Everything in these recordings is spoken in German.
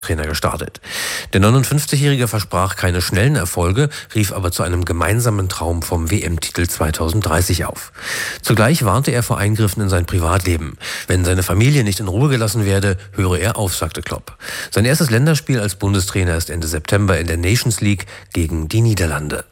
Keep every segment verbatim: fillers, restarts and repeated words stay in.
Trainer gestartet. Der neunundfünfzigjährige versprach keine schnellen Erfolge, rief aber zu einem gemeinsamen Traum vom W M-Titel zweitausenddreißig auf. Zugleich warnte er vor Eingriffen in sein Privatleben. Wenn seine Familie nicht in Ruhe gelassen werde, höre er auf, sagte Klopp. Sein erstes Länderspiel als Bundestrainer ist Ende September in der Nations League gegen die Niederlande.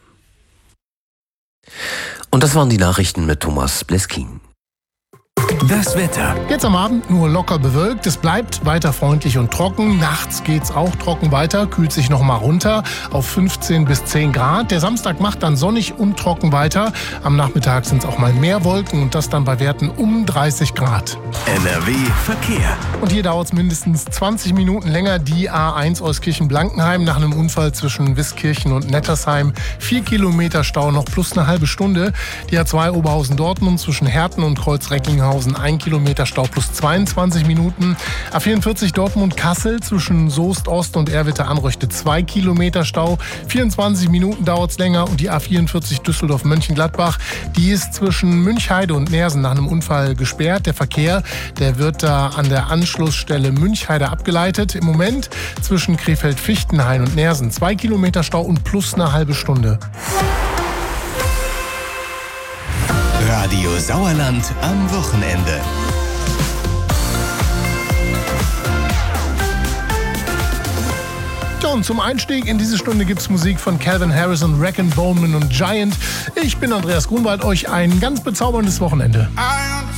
Und das waren die Nachrichten mit Thomas Bleskin. Das Wetter. Jetzt am Abend nur locker bewölkt. Es bleibt weiter freundlich und trocken. Nachts geht's auch trocken weiter, kühlt sich noch mal runter auf fünfzehn bis zehn Grad. Der Samstag macht dann sonnig und trocken weiter. Am Nachmittag sind es auch mal mehr Wolken und das dann bei Werten um dreißig Grad. N R W Verkehr. Und hier dauert es mindestens zwanzig Minuten länger. Die A eins Euskirchen-Blankenheim nach einem Unfall zwischen Wiskirchen und Nettersheim. Vier Kilometer Stau noch plus eine halbe Stunde. Die A zwei Oberhausen-Dortmund zwischen Herten und Kreuz-Recklinghausen. Ein Kilometer Stau plus zweiundzwanzig Minuten. A vierundvierzig Dortmund-Kassel zwischen Soest Ost und Erwitte-Anröchte zwei Kilometer Stau. vierundzwanzig Minuten dauert es länger. Und die A vierundvierzig Düsseldorf-Mönchengladbach, die ist zwischen Münchheide und Neersen nach einem Unfall gesperrt. Der Verkehr, der wird da an der Anschlussstelle Münchheide abgeleitet. Im Moment zwischen Krefeld-Fichtenhain und Neersen zwei Kilometer Stau und plus eine halbe Stunde. Radio Sauerland am Wochenende. Ja, und zum Einstieg in diese Stunde gibt es Musik von Calvin Harris und Reckon Bowman und Giant. Ich bin Andreas Grunwald, euch ein ganz bezauberndes Wochenende.